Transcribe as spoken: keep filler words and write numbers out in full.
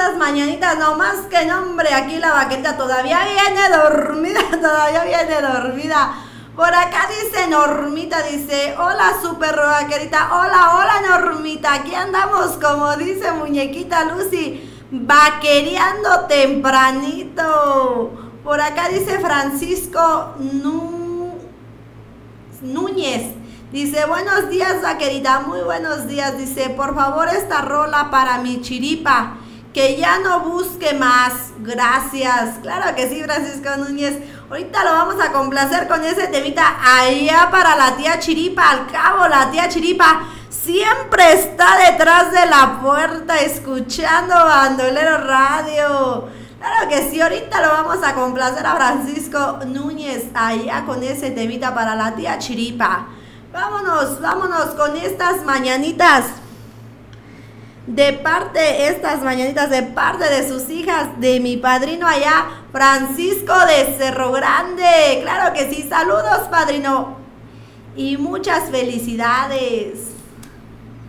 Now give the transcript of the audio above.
estas mañanitas, no más que nombre, aquí la vaquerita todavía viene dormida, todavía viene dormida. Por acá dice Normita, dice, hola super vaquerita, hola, hola Normita, aquí andamos, como dice muñequita Lucy, vaquereando tempranito. Por acá dice Francisco Nú... Núñez, dice, buenos días vaquerita, muy buenos días, dice, por favor esta rola para mi chiripa, que ya no busque más, gracias. Claro que sí, Francisco Núñez, ahorita lo vamos a complacer con ese temita allá para la tía Chiripa. Al cabo la tía Chiripa siempre está detrás de la puerta escuchando Bandolero Radio. Claro que sí, ahorita lo vamos a complacer a Francisco Núñez allá con ese temita para la tía Chiripa. Vámonos, vámonos con estas mañanitas. De parte, estas mañanitas de parte de sus hijas, de mi padrino allá, Francisco de Cerro Grande. Claro que sí, saludos padrino y muchas felicidades.